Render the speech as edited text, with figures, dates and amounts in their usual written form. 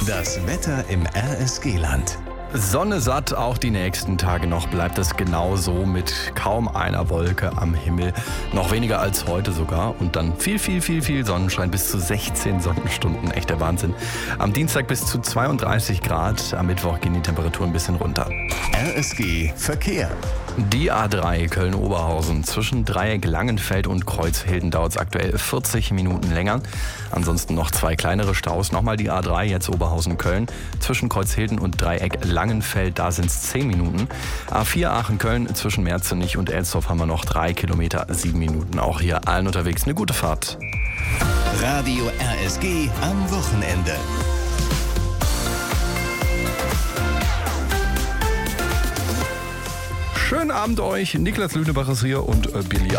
Das Wetter im RSG-Land. Sonne satt, auch die nächsten Tage noch bleibt es genauso mit kaum einer Wolke am Himmel. Noch weniger als heute sogar und dann viel Sonnenschein, bis zu 16 Sonnenstunden, echt der Wahnsinn. Am Dienstag bis zu 32 Grad, am Mittwoch gehen die Temperaturen ein bisschen runter. RSG Verkehr. Die A3 Köln-Oberhausen zwischen Dreieck Langenfeld und Kreuzhilden dauert es aktuell 40 Minuten länger. Ansonsten noch 2 kleinere Staus. Nochmal die A3 jetzt Oberhausen-Köln zwischen Kreuzhilden und Dreieck Langenfeld, da sind es 10 Minuten. A4 Aachen-Köln zwischen Merzenich und Elsdorf haben wir noch 3 Kilometer, 7 Minuten. Auch hier allen unterwegs eine gute Fahrt. Radio RSG am Wochenende. Schönen Abend euch, Niklas Lünebacher ist hier und Billy